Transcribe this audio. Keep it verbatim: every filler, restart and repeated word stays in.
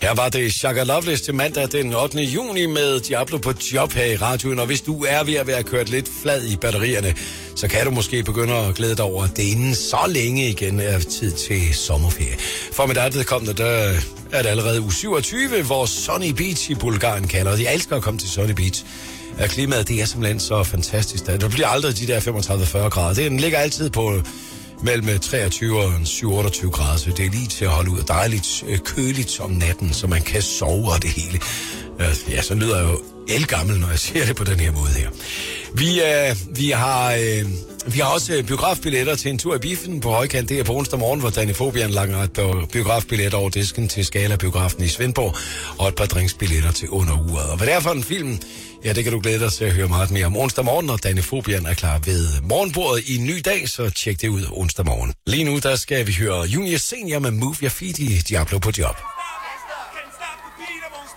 Her var det Shaka Loveless til mandag den ottende juni med Diablo på job her i radioen. Og hvis du er ved at være kørt lidt flad i batterierne, så kan du måske begynde at glæde dig over, at det inden så længe igen er tid til sommerferie. For med dig vedkommende, der er det allerede uge syvogtyve, hvor Sunny Beach i Bulgarien kalder. Og jeg elsker at komme til Sunny Beach. Klimaet, det er simpelthen så fantastisk. Det bliver aldrig de der femogtredive til fyrre grader. Den ligger altid på mellem treogtyve og syv otteogtyve grader, så det er lige til at holde ud. Dejligt køligt om natten, så man kan sove og det hele. Ja, så lyder jeg jo elgammel, når jeg siger det på den her måde her. Vi, øh, vi, har, øh, vi har også biografbilletter til en tur i biffen på højkant. Det er på onsdag morgen, hvor Danny Fobian langer et biografbilletter over disken til Scala-biografen i Svendborg, og et par drinksbilletter til under uret. Og hvad det er for en film, ja, det kan du glæde dig til at høre meget mere om onsdag morgen, når Danny Fobian er klar ved morgenbordet i en ny dag, så tjek det ud onsdag morgen. Lige nu, der skal vi høre Junior Senior med Move Your Feet i Diablo på job.